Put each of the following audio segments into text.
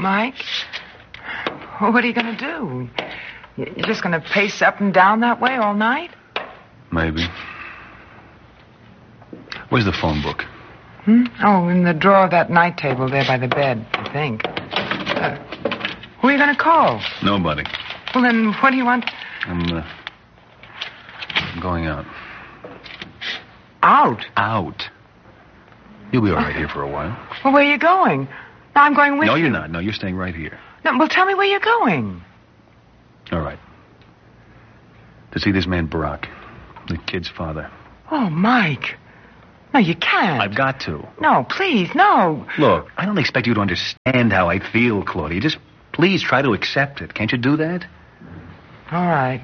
Mike? Well, what are you going to do? You're just going to pace up and down that way all night? Maybe. Where's the phone book? Oh, in the drawer of that night table there by the bed, I think. Who are you going to call? Nobody. Well, then what do you want? I'm going out. Out? Out. You'll be all right here for a while. Well, where are you going? No, I'm going with you. No, you're not. No, you're staying right here. No, well, tell me where you're going. All right. To see this man, Brock, the kid's father. Oh, Mike. No, you can't. I've got to. No, please, no. Look, I don't expect you to understand how I feel, Claudia. Just please try to accept it. Can't you do that? All right.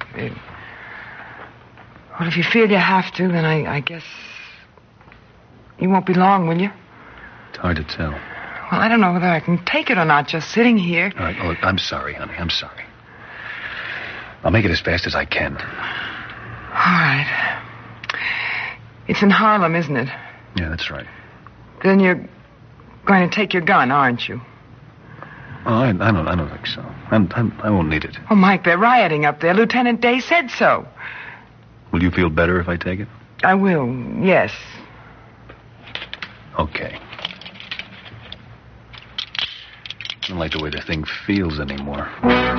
Well, if you feel you have to, then I guess you won't be long, will you? It's hard to tell. Well, I don't know whether I can take it or not, just sitting here. All right, look, I'm sorry, honey. I'm sorry. I'll make it as fast as I can. All right. It's in Harlem, isn't it? Yeah, that's right. Then you're going to take your gun, aren't you? Oh, I don't think so. I won't need it. Oh, Mike, they're rioting up there. Lieutenant Day said so. Will you feel better if I take it? I will, yes. Okay. I don't like the way the thing feels anymore.